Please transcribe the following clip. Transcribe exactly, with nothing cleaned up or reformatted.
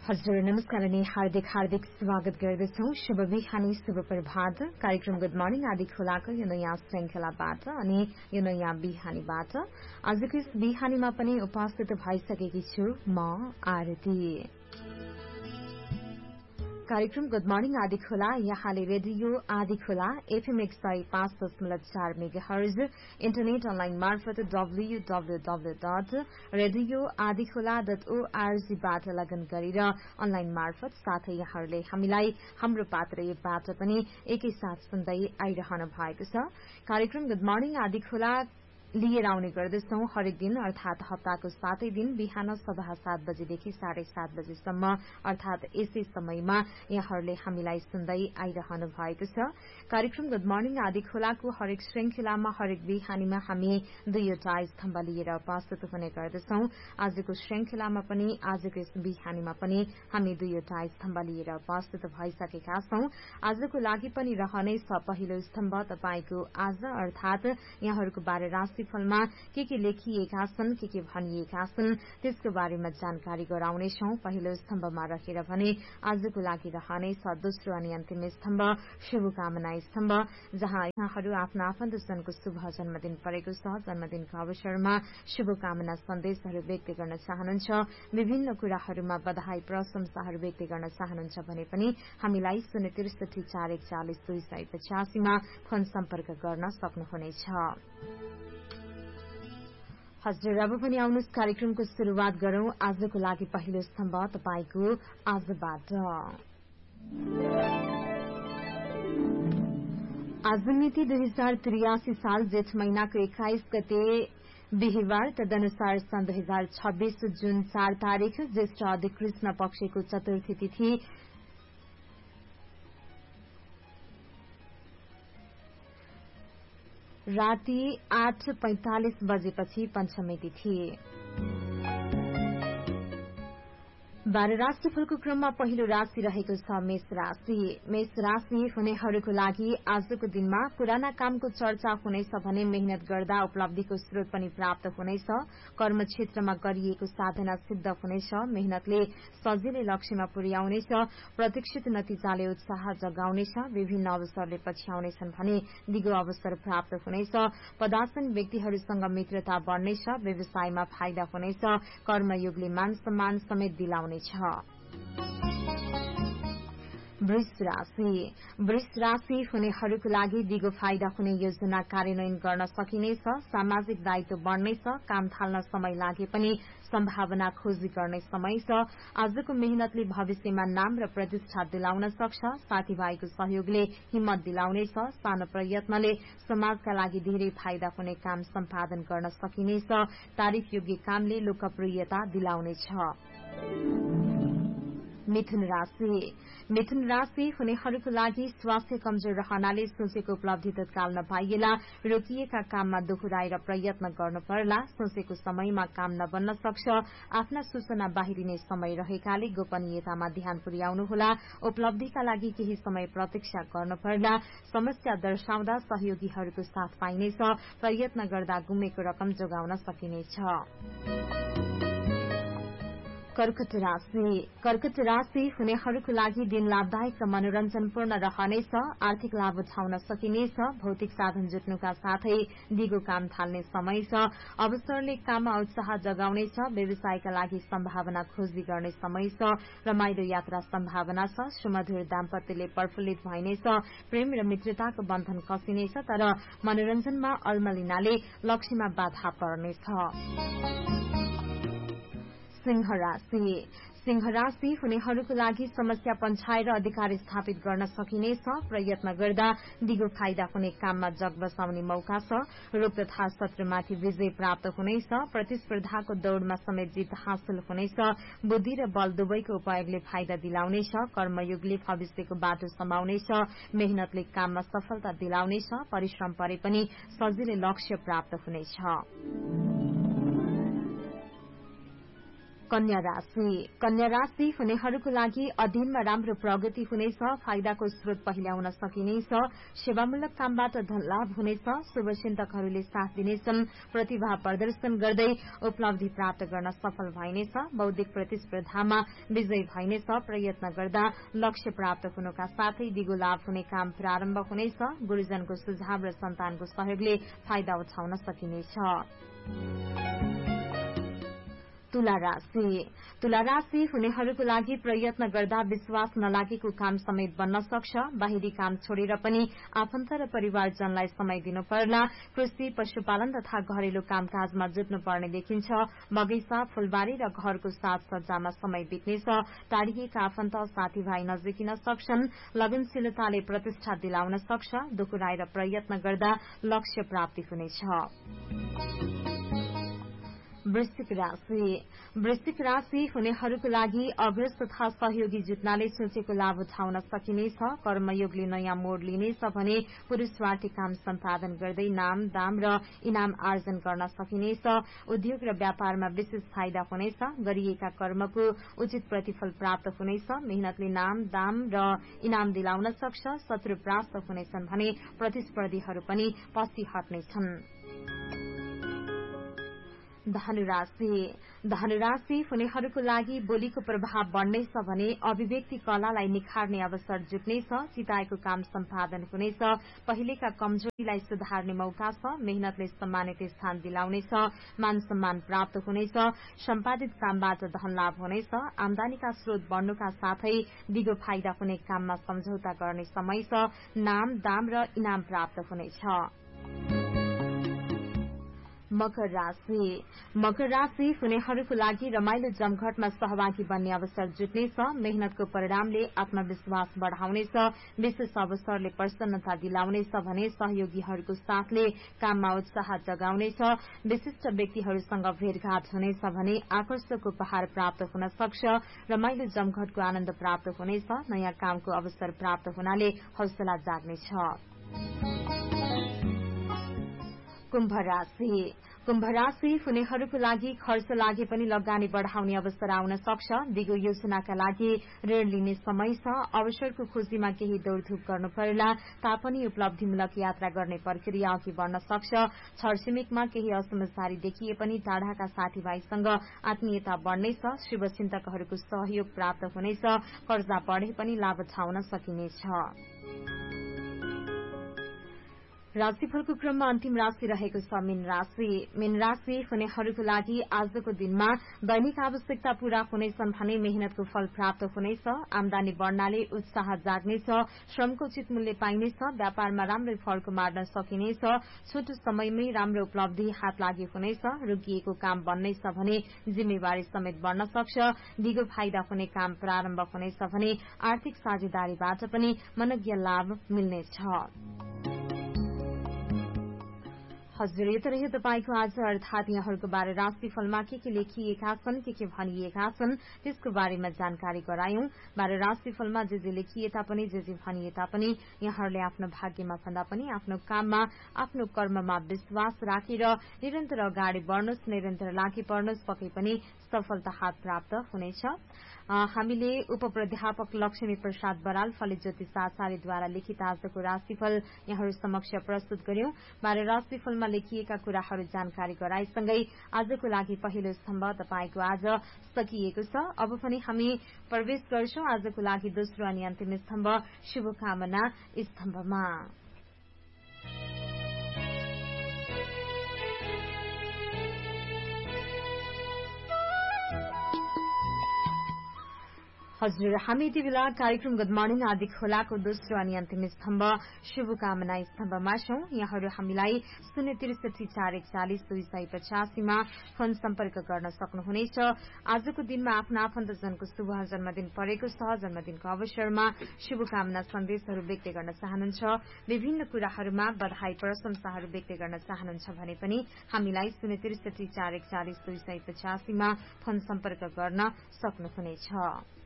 हजुर नमस्कार अनि हार्दिक हार्दिक स्वागत गर्दछौ शुभ बिहानी शुभ प्रभात कार्यक्रम गुड मर्निङ आदि खोलाको यो नयाँ श्रृंखलाबाट अनि यो नयाँ बिहानीबाट आजको यस बिहानीमा पनि उपस्थित भइसकेकी छु म आरती। कार्यक्रम गुड मर्निङ आदि खोला यहाँले रेडियो आदि खोला एफएम एक सय पाँच दशमलव चार मेगाहर्ज इन्टरनेट अनलाइन मार्फत W W W dot radio आदि खोला डट ओआरजीबाट लगन गरेर अनलाइन मार्फत साथै यहाँहरूले हामीलाई हाम्रो पात्रबाट पनि एकैसाथ सुन्दै आइरहनु भएको छ। कार्यक्रम गुड मर्निङ आदि खोला लिएर आउने गर्दछौ हरेक दिन अर्थात हप्ताको सातै दिन बिहान सभा सात बजेदेखि साढे सात बजेसम्म अर्थात यसै समयमा यहाँहरूले हामीलाई सुन्दै आइरहनु भएको छ। कार्यक्रम गुड मर्निङ आदि खोलाको हरेक श्रृंखलामा हरेक बिहानीमा हामी दुईवटा स्तम्भ लिएर उपस्थित हुने गर्दछौ। आजको श्रृंखलामा पनि आजको यस बिहानीमा पनि हामी दुईवटा स्तम्भ लिएर उपस्थित भइसकेका छौं। आजको लागि पनि रहनेछ पहिलो स्तम्भ तपाईको आज अर्थात यहाँहरूको बारे राशि फलमा के के लेखिएका छन् के के भनिएका छन् त्यसको बारेमा जानकारी गराउनेछौ। पहिलो स्तम्भमा रहेर भने आजको लागि रहनेछ दोस्रो अनि अन्तिम स्तम्भ शुभकामना स्तम्भ जहाँ यहाँहरू आफ्ना आफन्तजनको शुभ जन्मदिन परेको छ जन्मदिनको अवसरमा शुभकामना सन्देशहरू व्यक्त गर्न चाहनुहुन्छ विभिन्न कुराहरूमा बधाई प्रशंसाहरू व्यक्त गर्न चाहनुहुन्छ भने पनि हामीलाई शून्य त्रिसठी चार एकचालिस दुई सय पचासीमा फोन सम्पर्क गर्न सक्नुहुनेछ। हजुर अब पनि आउनुहोस् कार्यक्रमको शुरूआत गरौं आजको लागि पहिलो स्तम्भ तपाईको आजबाट। आज मिति दुई हजार त्रियासी साल जेठ महिनाको एक्काइस गते बिहिबार तदनुसार सन् दुई हजार छब्बीस जुन चार तारीक ज्येष्ठ अधिकृष्ण पक्षको चतुर्थी तिथि राति आठ पैंतालिस बजेपछि पञ्चमी तिथि। बाह्र राशिफलको क्रममा पहिलो राशि रहेको छ मेष राशि। मेष राशि हुनेहरूको लागि आजको दिनमा पुराना कामको चर्चा हुनेछ भने मेहनत गर्दा उपलब्धिको स्रोत पनि प्राप्त हुनेछ। कर्म क्षेत्रमा गरिएको साधना सिद्ध हुनेछ। मेहनतले सजिलै लक्ष्यमा पुर्याउनेछ। प्रतीक्षित नतिजाले उत्साह जगाउनेछ। विभिन्न अवसरले पछ्याउनेछन् भने दिगो अवसर प्राप्त हुनेछ। पदासन व्यक्तिहरूसँग मित्रता बढ्नेछ। व्यवसायमा फाइदा हुनेछ। कर्मयोगले मान सम्मान समेत दिलाउने वृष राशि। वृष राशि हुनेहरूको लागि दिगो फाइदा हुने योजना कार्यान्वयन गर्न सकिनेछ। सामाजिक दायित्व बढ्नेछ। काम थाल्न समय लागे पनि सम्भावना खोजी गर्ने समय छ। आजको मेहनतले भविष्यमा नाम र प्रतिष्ठा दिलाउन सक्छ। साथीभाइको सहयोगले हिम्मत दिलाउनेछ। सानो प्रयत्नले समाजका लागि धेरै फाइदा हुने काम सम्पादन गर्न सकिनेछ। तारिफ योग्य कामले लोकप्रियता दिलाउनेछ। मिथुन राशि। मिथुन राशि हुनेहरूको लागि स्वास्थ्य कमजोर रहनाले सोचेको उपलब्धि तत्काल नपाइएला। रोकिएका काममा दोहोऱ्याएर प्रयत्न गर्नु पर्ला। सोचेको समयमा काम नबन्न सक्छ। आफ्ना सूचना बाहिरिने समय रहेकाले गोपनीयतामा ध्यान पुर्याउनुहोला। उपलब्धिका लागि केही समय प्रतीक्षा गर्नु पर्ला। समस्या दर्शाउँदा सहयोगीहरूको साथ पाइनेछ। प्रयत्न गर्दा गुमेको रकम जोगाउन सकिनेछ। कर्कट राशि। कर्कट राशि हुनेहरूको लागि दिन लाभदायक र मनोरञ्जनपूर्ण रहनेछ। आर्थिक लाभ उठाउन सकिनेछ। भौतिक साधन जुट्नुका साथै दिगो काम थाल्ने समय छ। अवसरले काममा उत्साह जगाउनेछ। व्यवसायका लागि सम्भावना खोजी गर्ने समय छ। रमाइलो यात्रा सम्भावना छ। सुमधुर दाम्पत्यले प्रफुल्लित भइनेछ। प्रेम र मित्रताको बन्धन कसिनेछ तर मनोरञ्जनमा अल्मलिनाले लक्ष्यमा बाधा पर्नेछ। सिंह राशि। सिंह राशि हुनेहरूको लागि समस्या पन्छाएर अधिकार स्थापित गर्न सकिनेछ। प्रयत्न गर्दा दिगो फाइदा हुने काममा जग बसाउने मौका छ। रोग तथा शत्रुमाथि विजय प्राप्त हुनेछ। प्रतिस्पर्धाको दौड़मा समेत जित हासिल हुनेछ। बुद्धि र बल दुवैको उपयोगले फाइदा दिलाउनेछ। कर्मयोगले भविष्यको बाटो समाउनेछ। मेहनतले काममा सफलता दिलाउनेछ। परिश्रम परे पनि सजिलै लक्ष्य प्राप्त हुनेछ। कन्या राशि कन्या राशि हुनेहरूको लागि अध्ययनमा राम्रो प्रगति हुनेछ। फाइदाको स्रोत पहिल्याउन सकिनेछ। सेवामूलक कामबाट धनलाभ हुनेछ। शुभचिन्तकहरूले साथ दिनेछन्। प्रतिभा प्रदर्शन गर्दै उपलब्धि प्राप्त गर्न सफल भइनेछ। बौद्धिक प्रतिस्पर्धामा विजयी भइनेछ। प्रयत्न गर्दा लक्ष्य प्राप्त हुनुका साथै दिगो लाभ हुने काम प्रारम्भ हुनेछ। गुरूजनको सुझाव र सन्तानको सहयोगले फाइदा उठाउन सकिनेछ। तुला राशि तुला राशि हुनेहरूको लागि प्रयत्न गर्दा विश्वास नलागेको काम समेत बन्न सक्छ। बाहिरी काम छोडेर पनि आफन्त र परिवारजनलाई समय दिनु पर्ला। कृषि पशुपालन तथा घरेलु कामकाजमा जुट्नुपर्ने देखिन्छ। बगैँचा फूलबारी र घरको साजसज्जामा समय बित्नेछ। टाढिएका आफन्त साथीभाइ नजिकिन सक्छन्। लगनशीलताले प्रतिष्ठा दिलाउन सक्छ। दुखुराएर प्रयत्न गर्दा लक्ष्य प्राप्ति हुनेछ। वृश्चिक राशि वृश्चिक राशि हुनेहरूको लागि अग्रज तथा सहयोगी जुट्नाले सोचेको लाभ उठाउन सकिनेछ। कर्मयोगले नयाँ मोड़ लिनेछ भने पुरूषवार्ती काम सम्पादन गर्दै नाम दाम र इनाम आर्जन गर्न सकिनेछ। उद्योग र व्यापारमा विशेष फाइदा हुनेछ। गरिएका कर्मको उचित प्रतिफल प्राप्त हुनेछ। मेहनतले नाम दाम र इनाम दिलाउन सक्छ। शत्रु परास्त हुनेछन् भने प्रतिस्पर्धीहरू पनि पछि हट्नेछन्। धनुराशि धनुराशि हुनेहरूको लागि बोलीको प्रभाव बढ्नेछ भने अभिव्यक्ति कलालाई निखार्ने अवसर जुट्नेछ। चिताएको काम सम्पादन हुनेछ। पहिलेका कमजोरीलाई सुधार्ने मौका छ। मेहनतले सम्मानित स्थान दिलाउनेछ। मान सम्मान प्राप्त हुनेछ। सम्पादित कामबाट धनलाभ हुनेछ। आमदानीका स्रोत बढ्नुका साथै दिगो फाइदा हुने काममा सम्झौता गर्ने समय छ। नाम दाम र इनाम प्राप्त हुनेछ। मकर राशि मकर राशि हुनेहरूको लागि रमाइलो जमघटमा सहभागी बन्ने अवसर जुट्नेछ। मेहनतको परिणामले आत्मविश्वास बढ़ाउनेछ। विशेष अवसरले प्रसन्नता दिलाउनेछ भने सहयोगीहरूको साथले काममा उत्साह जगाउनेछ। विशिष्ट व्यक्तिहरूसँग भेटघाट हुनेछ भने आकर्षक उपहार प्राप्त हुन सक्छ। रमाइलो जमघटको आनन्द प्राप्त हुनेछ। नयाँ कामको अवसर प्राप्त हुनाले हौसला जाग्नेछ। कुम्भ राशि कुम्भ राशि हुनेहरूको लागि खर्च लागे पनि लगानी बढ़ाउने अवसर आउन सक्छ। दिगो योजनाका लागि ऋण लिने समय छ। अवसरको खोजीमा केही दौड़धूप गर्नु पर्ला तापनि उपलब्धिमूलक यात्रा गर्ने प्रक्रिया अघि बढ़न सक्छ। छरछिमेकमा केही असमझदारी देखिए पनि टाढाका साथीभाइसँग आत्मीयता बढ़नेछ। शुभचिन्तकहरूको सहयोग प्राप्त हुनेछ। कर्जा बढे पनि लाभ उठाउन सकिनेछ। राशिफलको क्रममा अन्तिम राशि रहेको छ मीन राशि मीन राशि हुनेहरूको लागि आजको दिनमा दैनिक आवश्यकता पूरा हुनेछन् भने मेहनतको फल प्राप्त हुनेछ। आमदानी बढ़नाले उत्साह जाग्नेछ। श्रमको उचित मूल्य पाइनेछ। व्यापारमा राम्रै फलको मार्न सकिनेछ। छोटो समयमै राम्रो उपलब्धि हात लागि हुनेछ। रोकिएको काम बन्नेछ भने जिम्मेवारी समेत बढ़न सक्छ। दिगो फाइदा हुने काम प्रारम्भ हुनेछ भने आर्थिक साझेदारीबाट पनि मनोज्ञ लाभ मिल्नेछ। हजुर यो त रह्यो तपाईँको आज अर्थात यहाँहरूको बारे राशिफलमा के के लेखिएका छन् के के भनिएका छन् त्यसको बारेमा जानकारी गरायौं। बारे राशिफलमा जे जे लेखिए तापनि जे जे भनिए तापनि यहाँहरूले आफ्नो भाग्यमा भन्दा पनि आफ्नो काममा आफ्नो कर्ममा विश्वास राखेर निरन्तर अगाडि बढ़नुहोस्। निरन्तर लागि पर्नुहोस्। पक्कै पनि सफलता हात प्राप्त हुनेछ। हामीले उपप्राध्यापक लक्ष्मी प्रसाद बराल फलित ज्योतिष आचार्यद्वारा लिखित आजको राशिफल यहाँहरू समक्ष प्रस्तुत गर्यौं। बारे राशिफलमा लेखिएका कुराहरू जानकारी गराएसँगै आजको लागि पहिलो स्तम्भ तपाईँको आज सकिएको छ। अब पनि हामी प्रवेश गर्छौं आजको लागि दोस्रो अनि अन्तिम स्तम्भ शुभकामना स्तम्भमा। हजुर हामी यति बेला कार्यक्रम गुड मर्निङ आदि खोलाको दोस्रो अनि अन्तिम स्तम्भ शुभकामना स्तम्भमा छौं। यहाँहरू हामीलाई शून्य त्रिसठी चार एकचालिस दुई सय पचासीमा फोन सम्पर्क गर्न सक्नुहुनेछ। आजको दिनमा आफ्ना आफन्तजनको शुभ जन्मदिन परेको छ। जन्मदिनको अवसरमा शुभकामना सन्देशहरू व्यक्त गर्न चाहनुहुन्छ। विभिन्न कुराहरूमा बधाई प्रशंसाहरू व्यक्त गर्न चाहनुहुन्छ भने पनि हामीलाई शून्य त्रिसठी चार एकचालिस दुई सय पचासीमा फोन सम्पर्क गर्न सक्नुहुनेछ।